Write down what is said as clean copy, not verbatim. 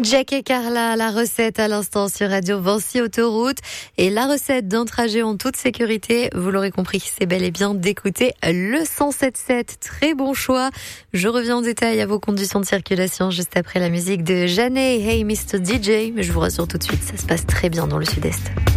Jack et Carla, la recette à l'instant sur Radio Vancy Autoroute. Et la recette d'un trajet en toute sécurité, vous l'aurez compris, c'est bel et bien d'écouter le 107.7. Très bon choix. Je reviens en détail à vos conditions de circulation juste après la musique de Jeannet. Hey Mr. DJ. Mais je vous rassure tout de suite, ça se passe très bien dans le sud-est.